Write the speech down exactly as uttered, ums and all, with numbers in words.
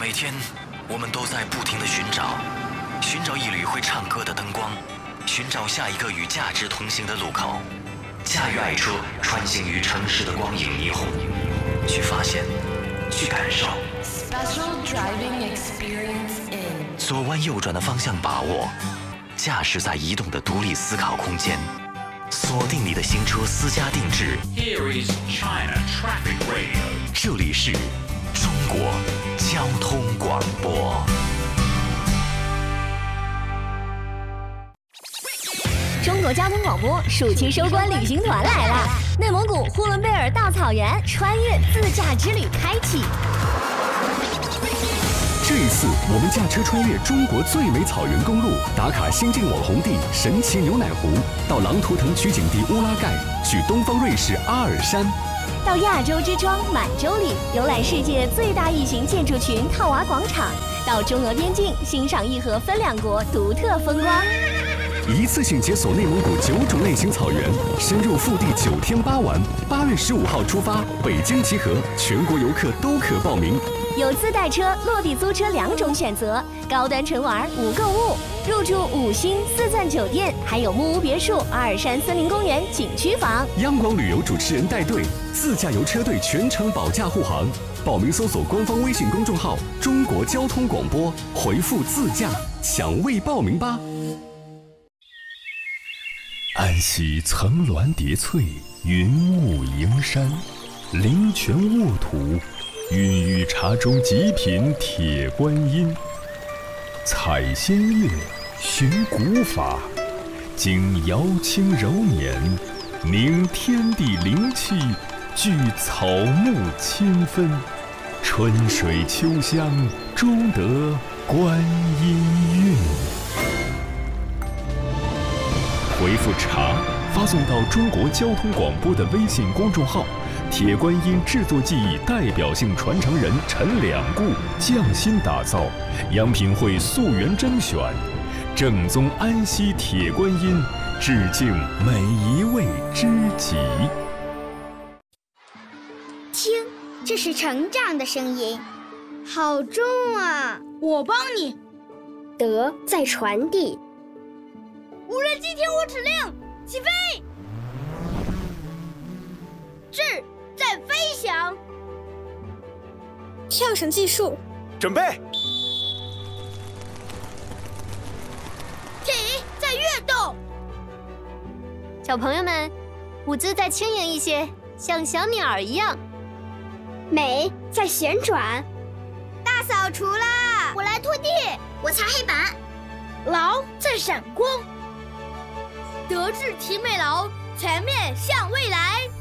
每天我们都在不停地寻找，寻找一缕会唱歌的灯光，寻找下一个与价值同行的路口。驾驭爱车，穿行于城市的光影霓虹，去发现，去感受。 Special driving experience in 左弯右转的方向把握，驾驶在移动的独立思考空间，锁定你的新车私家定制。 Here is China Traffic Radio。 这里是中国交通广播。 中国交通广播暑期收官旅行团来了，内蒙古呼伦贝尔大草原穿越自驾之旅开启。 这一次，我们驾车穿越中国最美草原公路，打卡新晋网红地神奇牛奶湖，到狼图腾取景地乌拉盖，去东方瑞士阿尔山， 到亚洲之窗满洲里游览世界最大异形建筑群套娃广场，到中俄边境欣赏义和分两国独特风光。 一次性解锁内蒙古九种类型草原，深入腹地九天八晚。八月十五号出发，北京集合，全国游客都可报名。 有自带车、落地租车两种选择，高端纯玩无购物，入住五星四钻酒店，还有木屋别墅、阿尔山森林公园景区房。 央广旅游主持人带队，自驾游车队全程保驾护航。报名搜索官方微信公众号“中国交通广播”，回复“自驾”抢位报名吧。安溪层峦叠翠，云雾迎山，灵泉沃土，孕育茶中极品铁观音。采仙乐，寻古法，经瑶清柔年，凝天地灵气，聚草木清芬，春水秋香，终得观音韵。回复茶发送到中国交通广播的微信公众号，铁观音制作技艺代表性传承人陈两固匠心打造，样品会溯源甄选，正宗安溪铁观音，致敬每一位知己。 听，这是成长的声音，好重啊！ 我帮你。 德在传递。 无人机听我指令，起飞！智在飞翔。 跳绳技术， 准备。 体在跃动。 小朋友们，舞姿再轻盈一些，像小鸟一样。 美在旋转。 大扫除啦！ 我来拖地，我擦黑板。 劳在闪光。德智体美劳，全面向未来。